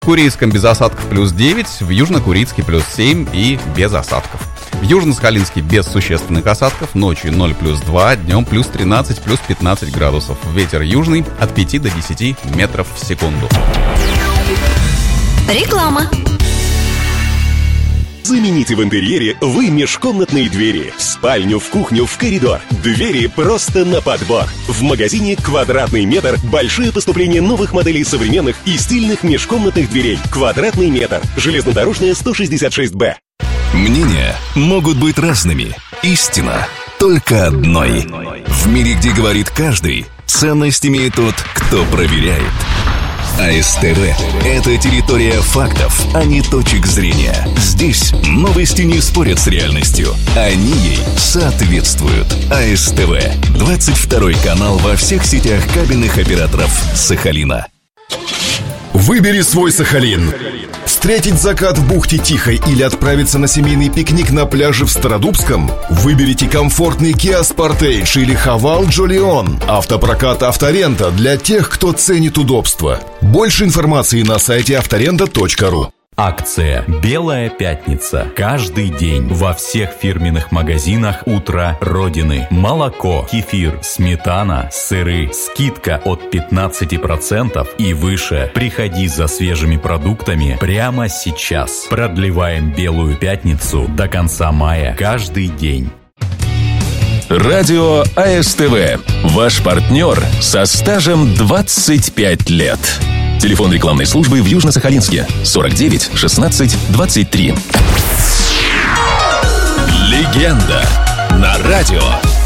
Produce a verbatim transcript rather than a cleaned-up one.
В Курильском без осадков плюс девять, в Южно-Курильске плюс семь и без осадков. В Южно-Сахалинске без существенных осадков, ночью ноль плюс два, днем плюс тринадцать, плюс пятнадцать градусов. Ветер южный от пяти до десяти метров в секунду. Реклама. Замените в интерьере вы межкомнатные двери. В спальню, в кухню, в коридор. Двери просто на подбор. В магазине «Квадратный метр» большое поступление новых моделей современных и стильных межкомнатных дверей. «Квадратный метр». Железнодорожная сто шестьдесят шесть бэ. Мнения могут быть разными. Истина только одной. В мире, где говорит каждый, ценность имеет тот, кто проверяет. АСТВ – это территория фактов, а не точек зрения. Здесь новости не спорят с реальностью, они ей соответствуют. АСТВ – двадцать второй канал во всех сетях кабельных операторов Сахалина. Выбери свой Сахалин. Встретить закат в бухте Тихой или отправиться на семейный пикник на пляже в Стародубском? Выберите комфортный Kia Sportage или Haval Jolion. Автопрокат «Авторента» для тех, кто ценит удобство. Больше информации на сайте авторента точка ру. Акция «Белая пятница». Каждый день во всех фирменных магазинах «Утро Родины». Молоко, кефир, сметана, сыры. Скидка от пятнадцати процентов и выше. Приходи за свежими продуктами прямо сейчас. Продлеваем «Белую пятницу» до конца мая. Каждый день. Радио АСТВ. Ваш партнер со стажем двадцать пять лет. Телефон рекламной службы в Южно-Сахалинске сорок девять шестнадцать двадцать три. Легенда на радио